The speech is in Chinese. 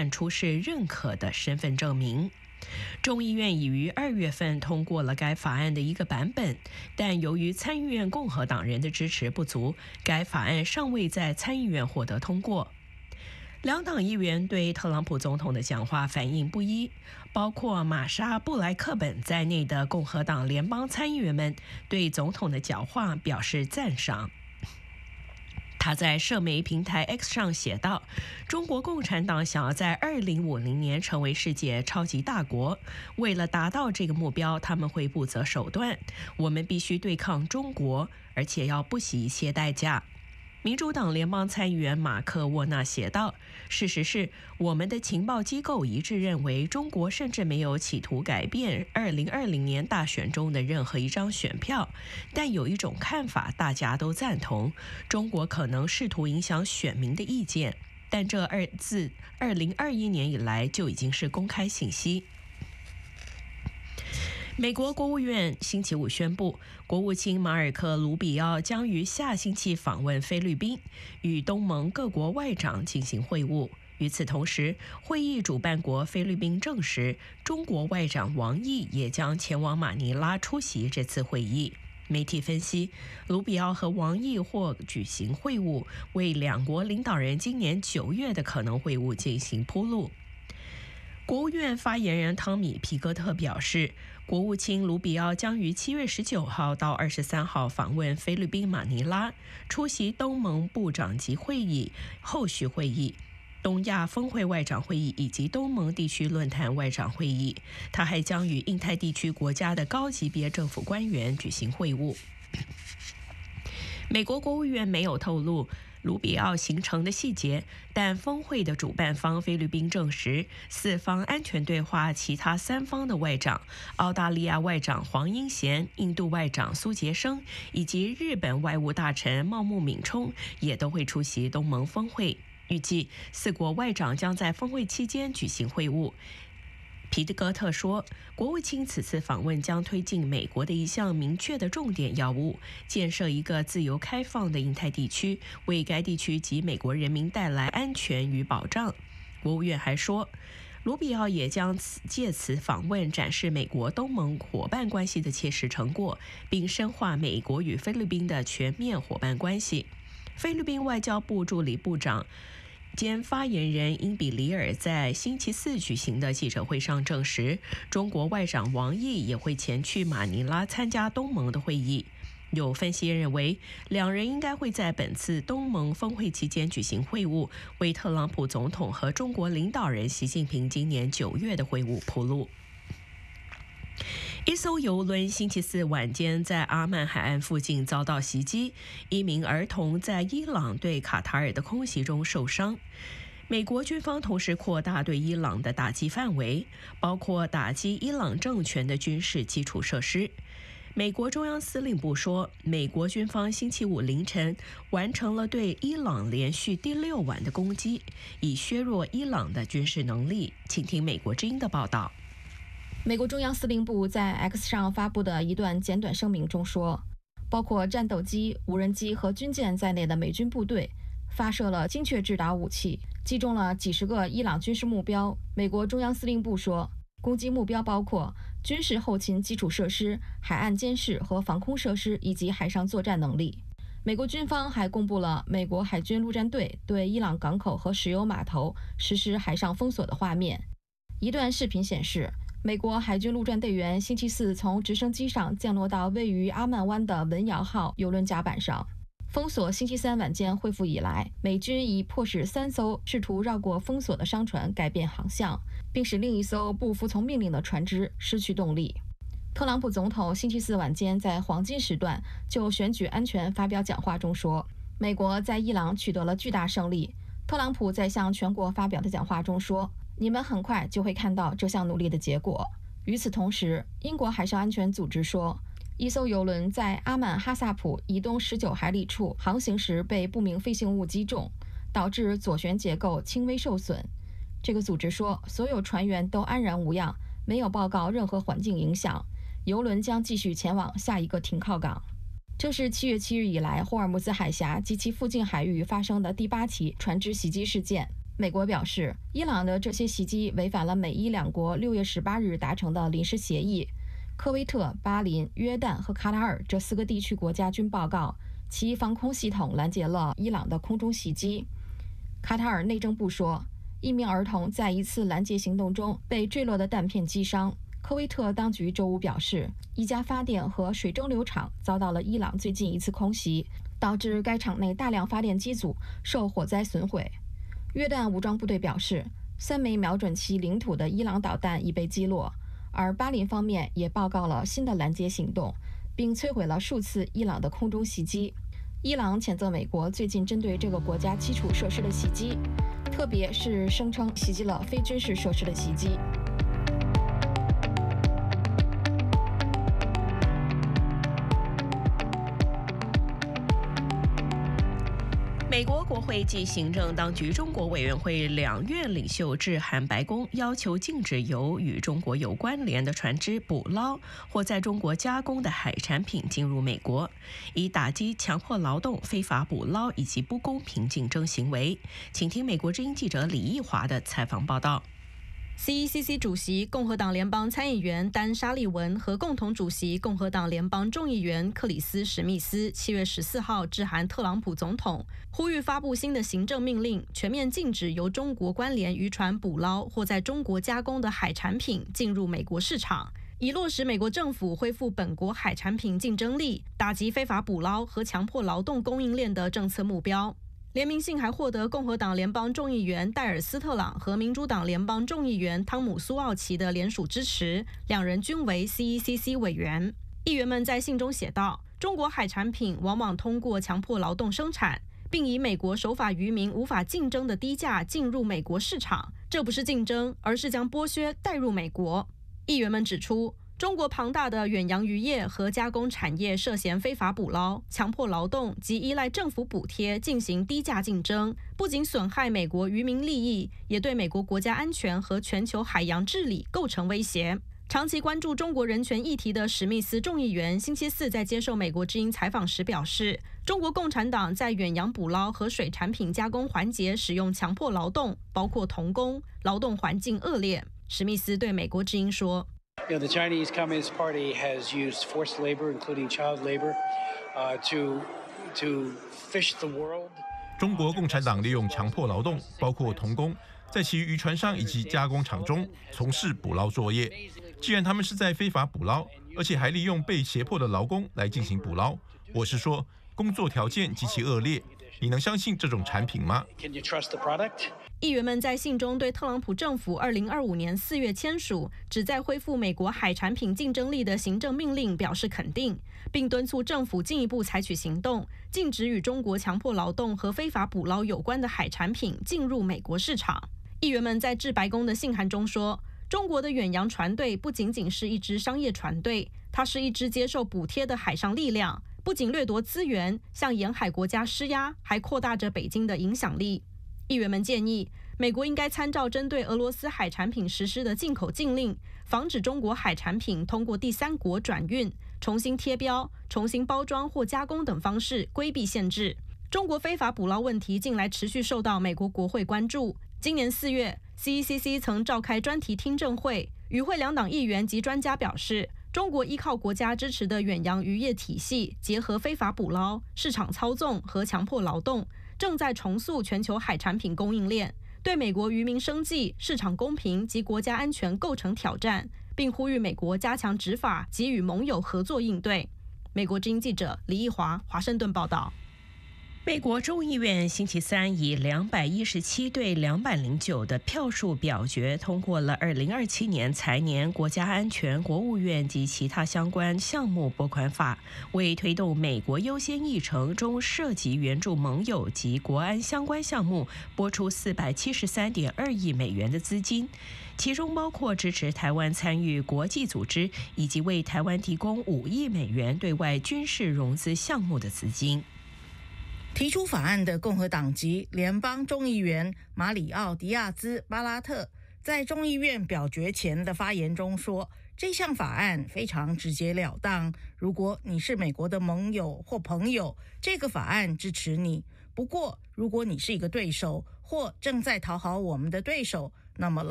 旦出示认可的身份证明。众议院已于2月份通过了该法案的一个版本，但由于参议院共和党人的支持不足，该法案尚未在参议院获得通过。两党议员对特朗普总统的讲话反应不一，包括玛莎·布莱克本在内的共和党联邦参议员们对总统的讲话表示赞赏。他在社媒平台 X 上写道：“中国共产党想要在2050年成为世界超级大国，为了达到这个目标，他们会不择手段。我们必须对抗中国，而且要不惜一切代价。”民主党联邦参议员马克·沃纳写道：“事实是，我们的情报机构一致认为，中国甚至没有企图改变2020年大选中的任何一张选票。但有一种看法大家都赞同：中国可能试图影响选民的意见，但这自2021年以来就已经是公开信息。”美国国务院星期五宣布，国务卿马尔科·卢比奥将于下星期访问菲律宾，与东盟各国外长进行会晤。与此同时，会议主办国菲律宾证实，中国外长王毅也将前往马尼拉出席这次会议。媒体分析，卢比奥和王毅或举行会晤，为两国领导人今年9月的可能会晤进行铺路。国务院发言人汤米·皮格特表示，国务卿卢比奥将于7月19号到23号访问菲律宾马尼拉，出席东盟部长级会议、后续会议、东亚峰会外长会议以及东盟地区论坛外长会议。他还将与印太地区国家的高级别政府官员举行会晤。美国国务院没有透露卢比奥行程的细节，但峰会的主办方菲律宾证实，四方安全对话其他3方的外长，澳大利亚外长黄英贤、印度外长苏杰生以及日本外务大臣茂木敏充也都会出席东盟峰会。预计4国外长将在峰会期间举行会晤。皮格特说，国务卿此次访问将推进美国的一项明确的重点要务，建设一个自由开放的印太地区，为该地区及美国人民带来安全与保障。国务院还说，卢比奥也将借此访问展示美国东盟伙伴关系的切实成果，并深化美国与菲律宾的全面伙伴关系。菲律宾外交部助理部长兼发言人英比里尔在星期4举行的记者会上证实，中国外长王毅也会前去马尼拉参加东盟的会议。有分析认为，两人应该会在本次东盟峰会期间举行会晤，为特朗普总统和中国领导人习近平今年9月的会晤铺路。一艘邮轮星期4晚间在阿曼海岸附近遭到袭击，一名儿童在伊朗对卡塔尔的空袭中受伤。美国军方同时扩大对伊朗的打击范围，包括打击伊朗政权的军事基础设施。美国中央司令部说，美国军方星期5凌晨完成了对伊朗连续第6晚的攻击，以削弱伊朗的军事能力。请听美国之音的报道。 美国中央司令部在 X 上发布的一段简短声明中说，包括战斗机、无人机和军舰在内的美军部队发射了精确制导武器，击中了几十个伊朗军事目标。美国中央司令部说，攻击目标包括军事后勤基础设施、海岸监视和防空设施以及海上作战能力。美国军方还公布了美国海军陆战队对伊朗港口和石油码头实施海上封锁的画面。一段视频显示，美国海军陆战队员星期4从直升机上降落到位于阿曼湾的文瑶号邮轮甲板上。封锁星期3晚间恢复以来，美军已迫使3艘试图绕过封锁的商船改变航向，并使另一艘不服从命令的船只失去动力。特朗普总统星期4晚间在黄金时段就选举安全发表讲话中说，美国在伊朗取得了巨大胜利。特朗普在向全国发表的讲话中说，你们很快就会看到这项努力的结果。与此同时，英国海上安全组织说，一艘邮轮在阿曼哈萨普以东19海里处航行时被不明飞行物击中，导致左舷结构轻微受损。这个组织说，所有船员都安然无恙，没有报告任何环境影响。邮轮将继续前往下一个停靠港。这是7月7日以来霍尔木兹海峡及其附近海域发生的第8起船只袭击事件。 美国表示，伊朗的这些袭击违反了美伊两国6月18日达成的临时协议。科威特、巴林、约旦和卡塔尔这4个地区国家均报告，其防空系统拦截了伊朗的空中袭击。卡塔尔内政部说，一名儿童在一次拦截行动中被坠落的弹片击伤。科威特当局周五表示，一家发电和水蒸馏厂遭到了伊朗最近一次空袭，导致该厂内大量发电机组受火灾损毁。约旦武装部队表示，3枚瞄准其领土的伊朗导弹已被击落，而巴林方面也报告了新的拦截行动，并摧毁了数次伊朗的空中袭击。伊朗谴责美国最近针对这个国家基础设施的袭击，特别是声称袭击了非军事设施的袭击。 美国国会及行政当局中国委员会2院领袖致函白宫，要求禁止由与中国有关联的船只捕捞或在中国加工的海产品进入美国，以打击强迫劳动、非法捕捞以及不公平竞争行为。请听美国之音记者李义华的采访报道。 CECC 主席共和党联邦参议员丹·沙利文和共同主席共和党联邦众议员克里斯·史密斯7月14号致函特朗普总统，呼吁发布新的行政命令，全面禁止由中国关联渔船捕捞或在中国加工的海产品进入美国市场，以落实美国政府恢复本国海产品竞争力、打击非法捕捞和强迫劳动供应链的政策目标。联名信还获得共和党联邦众议员戴尔·斯特朗和民主党联邦众议员汤姆·苏奥奇的联署支持，两人均为 CECC 委员。议员们在信中写道，中国海产品往往通过强迫劳动生产，并以美国守法渔民无法竞争的低价进入美国市场，这不是竞争，而是将剥削带入美国。议员们指出，中国庞大的远洋渔业和加工产业涉嫌非法捕捞、强迫劳动及依赖政府补贴进行低价竞争，不仅损害美国渔民利益，也对美国国家安全和全球海洋治理构成威胁。长期关注中国人权议题的史密斯众议员星期四在接受美国之音采访时表示，中国共产党在远洋捕捞和水产品加工环节使用强迫劳动，包括童工，劳动环境恶劣。史密斯对美国之音说 The Chinese Communist Party has used forced labor, including child labor, to fish the world. 中国共产党利用强迫劳动，包括童工，在其渔船上以及加工厂中从事捕捞作业。既然他们是在非法捕捞，而且还利用被胁迫的劳工来进行捕捞，我是说，工作条件极其恶劣。你能相信这种产品吗？ Can you trust the product? 议员们在信中对特朗普政府2025年4月签署旨在恢复美国海产品竞争力的行政命令表示肯定，并敦促政府进一步采取行动，禁止与中国强迫劳动和非法捕捞有关的海产品进入美国市场。议员们在致白宫的信函中说，中国的远洋船队不仅仅是一支商业船队，它是一支接受补贴的海上力量，不仅掠夺资源，向沿海国家施压，还扩大着北京的影响力。议员们建议，美国应该参照针对俄罗斯海产品实施的进口禁令，防止中国海产品通过第三国转运、重新贴标、重新包装或加工等方式规避限制。中国非法捕捞问题近来持续受到美国国会关注。今年4月 ，CECC 曾召开专题听证会，与会两党议员及专家表示，中国依靠国家支持的远洋渔业体系，结合非法捕捞、市场操纵和强迫劳动，正在重塑全球海产品供应链，对美国渔民生计、市场公平及国家安全构成挑战，并呼吁美国加强执法及与盟友合作应对。美国之音记者李义华，华盛顿报道。 美国众议院星期三以217对209的票数表决通过了2027年财年国家安全、国务院及其他相关项目拨款法，为推动美国优先议程中涉及援助盟友及国安相关项目拨出473.2亿美元的资金，其中包括支持台湾参与国际组织以及为台湾提供5亿美元对外军事融资项目的资金。 提出法案的共和党籍联邦众议员马里奥·迪亚兹·巴拉特在众议院表决前的发言中说，这项法案非常直截了当，如果你是美国的盟友或朋友，这个法案支持你， 不过，如果你是一个对手或正在讨好我们的对手，那么